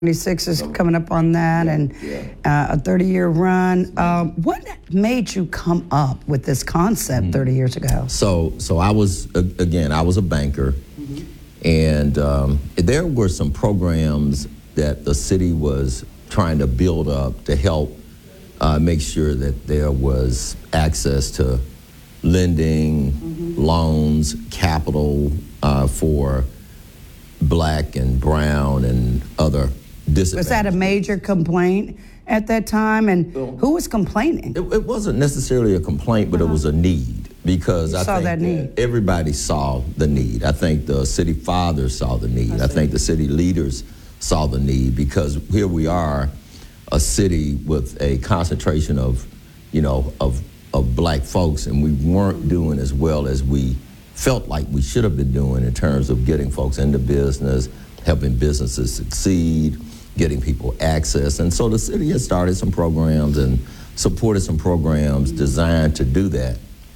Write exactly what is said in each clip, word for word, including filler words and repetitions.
twenty-six is coming up on that, yeah, and yeah. Uh, a thirty-year run. Um, what made you come up with this concept mm-hmm. thirty years ago? So, so I was again, I was a banker, mm-hmm. and um, there were some programs that the city was trying to build up to help uh, make sure that there was access to lending, mm-hmm. loans, capital uh, for Black and brown and other. Was that a major complaint at that time? And well, who was complaining? It, it wasn't necessarily a complaint, but uh-huh. it was a need, because you I saw think that need. that everybody saw the need. I think the city fathers saw the need. I, I think the city leaders saw the need, because here we are, a city with a concentration of, you know, of, of Black folks, and we weren't doing as well as we felt like we should have been doing in terms of getting folks into business, helping businesses succeed, getting people access. And so the city has started some programs and supported some programs designed to do that.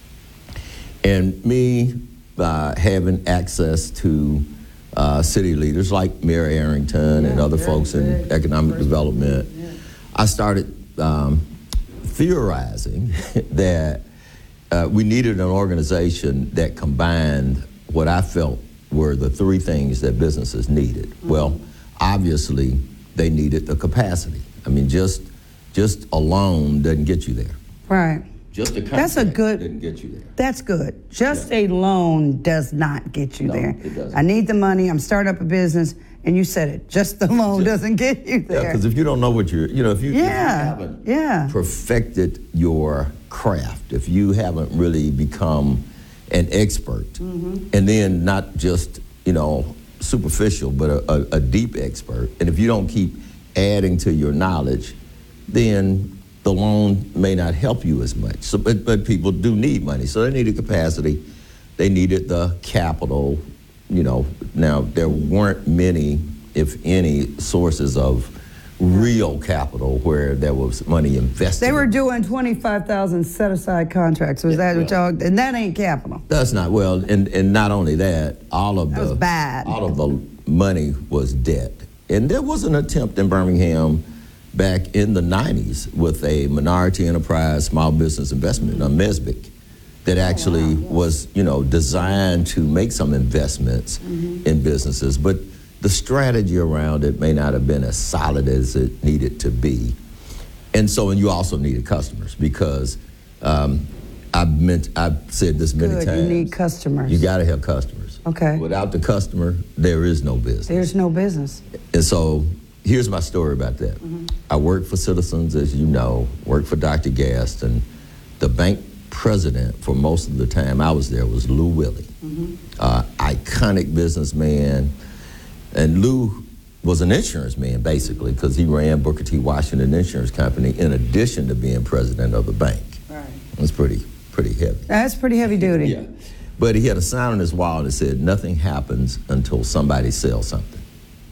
And me, uh, having access to uh, city leaders like Mayor Arrington yeah, and other folks in good. economic First development, yeah. I started um, theorizing that uh, we needed an organization that combined what I felt were the three things that businesses needed. Mm-hmm. Well, obviously, they needed the capacity. I mean, just just alone doesn't get you there. Right. Just a that's a good. Didn't get you there. That's good. Just yeah. a loan does not get you no, there. It doesn't. I need the money. I'm starting up a business, and you said it. Just the loan just, doesn't get you there. Yeah, because if you don't know what you're, you know, if you, yeah. if you haven't yeah. perfected your craft, if you haven't really become an expert, mm-hmm. and then not just, you know, superficial, but a, a, a deep expert, and if you don't keep adding to your knowledge, then the loan may not help you as much. So, but, but people do need money, so they needed capacity, they needed the capital. You know, now there weren't many, if any, sources of real capital where there was money invested. They were doing twenty-five thousand set-aside contracts. Was yeah, that what y'all? And that ain't capital. That's not well, and and not only that, all of that the was bad. all of the money was debt, and there was an attempt in Birmingham back in the nineties with a minority enterprise small business investment, mm-hmm. a MESBIC, that actually oh, wow, yes. was you know designed to make some investments mm-hmm. in businesses, but the strategy around it may not have been as solid as it needed to be. And so, and you also needed customers, because um, I've, meant, I've said this many Good, times. You need customers. You gotta have customers. Okay. Without the customer, there is no business. There's no business. And so, here's my story about that. Mm-hmm. I worked for Citizens, as you know, worked for Doctor Gaston. The bank president for most of the time I was there was Lou Willie, mm-hmm. uh, iconic businessman. And Lou was an insurance man, basically, because he ran Booker T. Washington Insurance Company in addition to being president of the bank. Right. It was pretty, pretty heavy. That's pretty heavy duty. Yeah. But he had a sign on his wall that said, "Nothing happens until somebody sells something."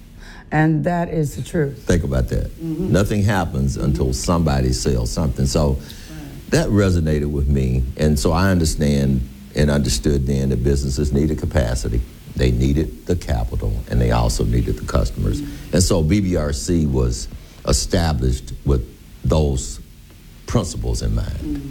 And that is the truth. Think about that. Mm-hmm. Nothing happens mm-hmm. until somebody sells something. So right. that resonated with me. And so I understand and understood then that businesses needed capacity. They needed the capital, and they also needed the customers. Mm-hmm. And so B B R C was established with those principles in mind. Mm-hmm.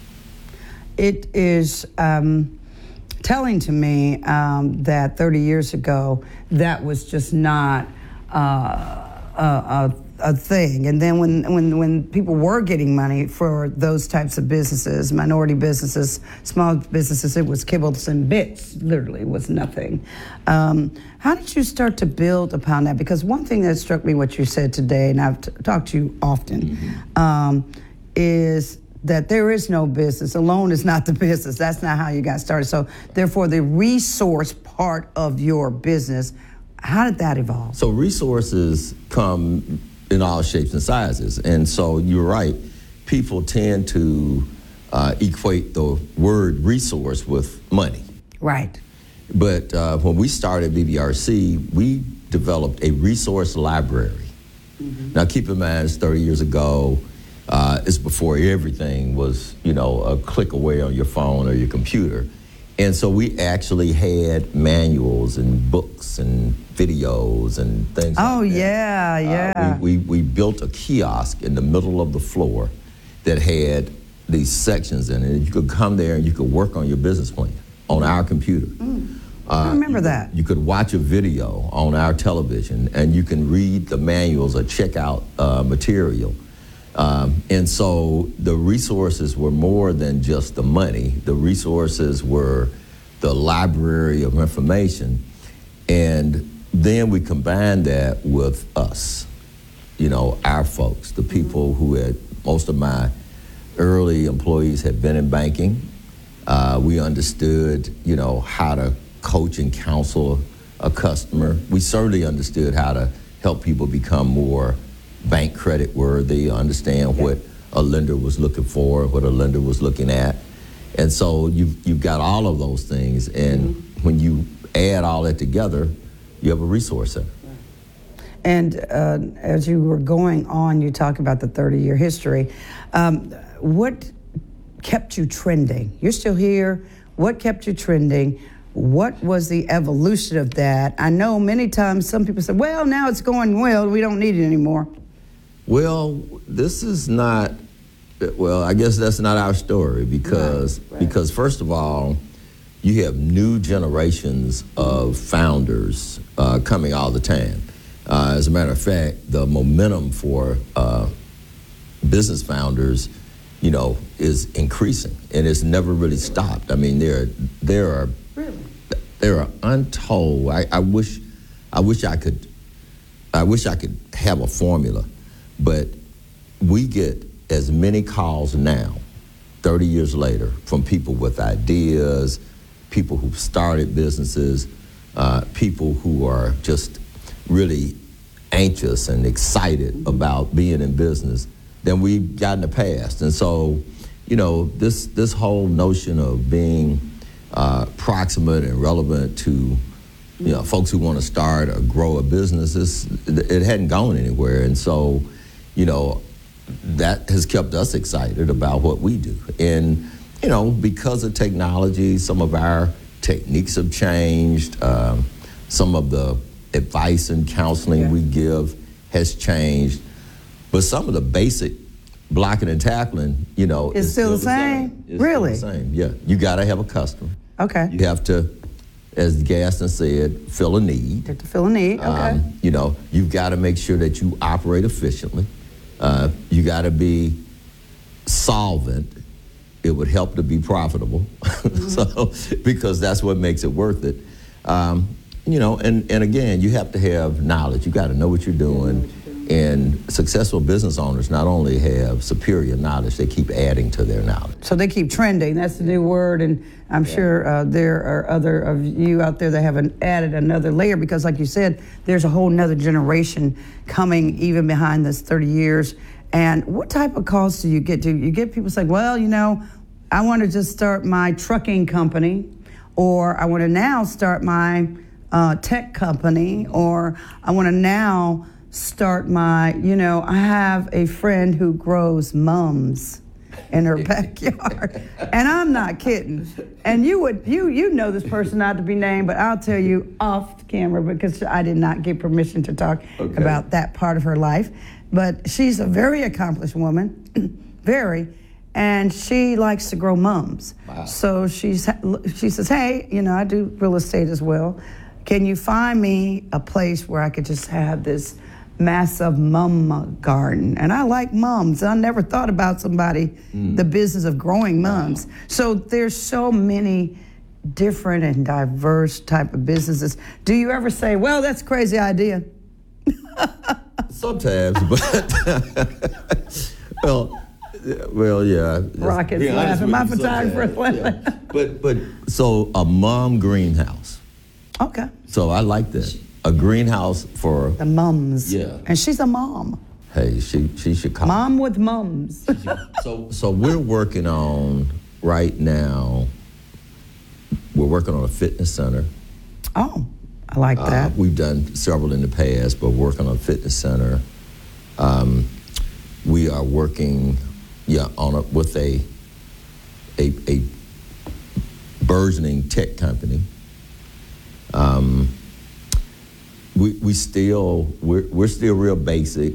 It is um, telling to me um, that thirty years ago, that was just not uh, a, a, a thing. And then when, when, when people were getting money for those types of businesses, minority businesses, small businesses, it was kibbles and bits, literally was nothing. Um, how did you start to build upon that? Because one thing that struck me, what you said today, and I've t- talked to you often, mm-hmm. um, is that there is no business. A loan is not the business. That's not how you got started. So therefore, the resource part of your business, how did that evolve? So resources come in all shapes and sizes. And so you're right, people tend to uh, equate the word resource with money. Right. But uh, when we started B B R C, we developed a resource library. Mm-hmm. Now keep in mind, it's thirty years ago. Uh, it's before everything was, you know, a click away on your phone or your computer. And so we actually had manuals and books and videos and things Oh, like that. yeah, yeah. Uh, we, we, we built a kiosk in the middle of the floor that had these sections in it. You could come there and you could work on your business plan on our computer. Mm. Uh, I remember you, that. You could watch a video on our television and you can read the manuals or check out uh, material. Um, and so the resources were more than just the money. The resources were the library of information. And then we combined that with us, you know, our folks, the people mm-hmm. who had, most of my early employees had been in banking. Uh, we understood, you know, how to coach and counsel a customer. We certainly understood how to help people become more bank credit worthy, understand yeah. what a lender was looking for, what a lender was looking at. And so you've, you've got all of those things, and mm-hmm. when you add all that together, you have a resource center. And uh, as you were going on, you talk about the thirty-year history. Um, what kept you trending? You're still here. What kept you trending? What was the evolution of that? I know many times some people say, well, now it's going well, we don't need it anymore. Well, this is not, well, I guess that's not our story because, right, right. because first of all, you have new generations of founders uh, coming all the time. Uh, as a matter of fact, the momentum for uh, business founders, you know, is increasing, and it's never really stopped. I mean, there, there are, really? there are untold. I, I wish, I wish I could, I wish I could have a formula, but we get as many calls now, thirty years later, from people with ideas, people who've started businesses, uh, people who are just really anxious and excited about being in business than we got in the past. And so, you know, this this whole notion of being uh, proximate and relevant to, you know, folks who want to start or grow a business, is, it hadn't gone anywhere. And so, you know, that has kept us excited about what we do. And, you know, because of technology, some of our techniques have changed. Um, some of the advice and counseling yeah. we give has changed. But some of the basic blocking and tackling, you know, it's is still, still the same. same. It's really? Still the same. Yeah. You got to have a customer. Okay. You have to, as Gaston said, fill a need. You have to fill a need. Okay. Um, you know, you've got to make sure that you operate efficiently. Uh, you got to be solvent. It would help to be profitable. Mm-hmm. So, because that's what makes it worth it. Um, you know, and, and again, you have to have knowledge. You got to know what you're doing. And successful business owners not only have superior knowledge, they keep adding to their knowledge. So they keep trending. That's the new word. And I'm yeah. sure uh, there are other of you out there that haven't added another layer because, like you said, there's a whole nother generation coming even behind this thirty years. And what type of calls do you get? Do you get people saying, well, you know, I want to just start my trucking company, or I want to now start my uh, tech company, or I want to now start my, you know, I have a friend who grows mums in her backyard, and I'm not kidding. And you would, you you know this person not to be named, but I'll tell you off camera because I did not get permission to talk okay. about that part of her life. But she's a very accomplished woman, very, and she likes to grow mums. Wow. So she's she says, hey, you know, I do real estate as well. Can you find me a place where I could just have this massive mum garden? And I like mums. I never thought about somebody, mm. the business of growing mums. Wow. So there's so many different and diverse type of businesses. Do you ever say, well, that's a crazy idea? Sometimes, but, well, well, yeah. Rocket's yeah, laughing. My photographer's laughing. Yeah. But, but, so a mom greenhouse. Okay. So I like that. A greenhouse for the mums. Yeah. And she's a mom. Hey, she she should come. Mom with mums. so so we're working on right now. We're working on a fitness center. Oh, I like that. Uh, we've done several in the past, but working on a fitness center. Um, we are working, yeah, on a, with a a a burgeoning tech company. Um, we, we still, we're, we're still real basic.